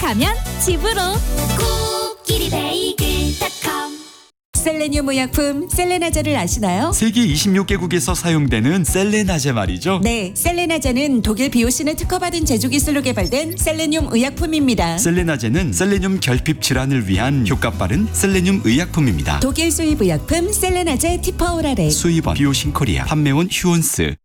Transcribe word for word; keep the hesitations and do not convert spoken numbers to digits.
가면 집으로. 코끼리 베이글 닷컴. 셀레늄 의약품 셀레나제를 아시나요? 세계 이십육 개국에서 사용되는 셀레나제 말이죠. 네, 셀레나제는 독일 비오신을 특허받은 제조 기술로 개발된 셀레늄 의약품입니다. 셀레나제는 셀레늄 결핍 질환을 위한 효과 빠른 셀레늄 의약품입니다. 독일 수입 의약품 셀레나제 티퍼오라레. 수입원 비오신 코리아, 판매원 휴온스.